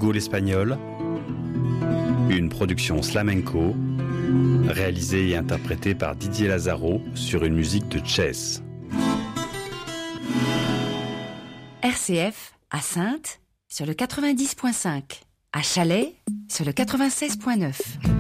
Hugo l'Espagnol, une production Slamenco, réalisée et interprétée par Didier Lazaro sur une musique de Chess. RCF à Saintes sur le 90.5, à Chalais sur le 96.9.